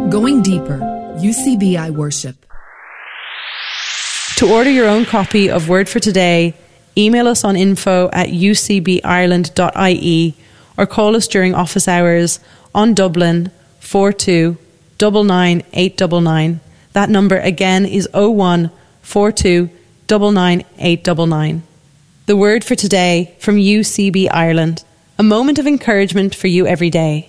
Going deeper, UCBI Worship. To order your own copy of Word for Today, email us on info@ucbireland.ie or call us during office hours on Dublin 42 99 899. That number again is 01 42 99 899. The Word for Today from UCB Ireland. A moment of encouragement for you every day.